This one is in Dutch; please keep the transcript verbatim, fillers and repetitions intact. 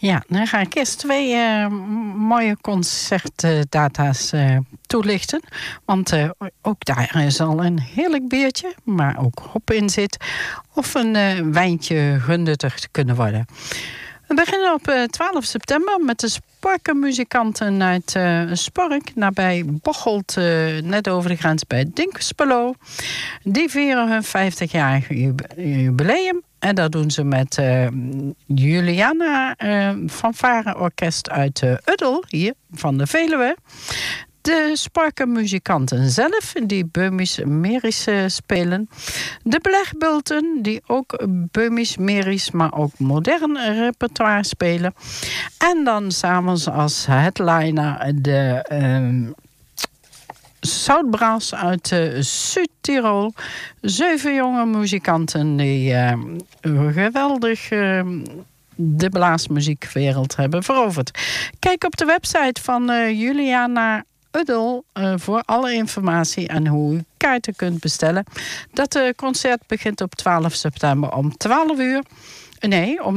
Ja, dan ga ik eerst twee uh, mooie concertdata's uh, toelichten. Want uh, ook daar zal een heerlijk biertje, maar ook hop in zit. Of een uh, wijntje genuttigd kunnen worden. We beginnen op uh, twaalf september met de Sporkenmuzikanten uit uh, Spork, nabij Bocholt, uh, net over de grens bij Dinxperlo. Die vieren hun vijftigjarig jubileum. En dat doen ze met uh, Juliana uh, fanfareorkest uit uh, Uddel, hier van de Veluwe. De Sporkenmuzikanten zelf, die Böhmisch-Merisch uh, spelen. De Blegbulten, die ook Böhmisch-Merisch, maar ook modern repertoire spelen. En dan s'avonds als headliner de Uh, Zoutbras uit uh, Zuid-Tirol. Zeven jonge muzikanten die uh, geweldig uh, de blaasmuziekwereld hebben veroverd. Kijk op de website van uh, Juliana Uddel uh, voor alle informatie en hoe u kaarten kunt bestellen. Dat uh, concert begint op twaalf september om twaalf uur. Nee, om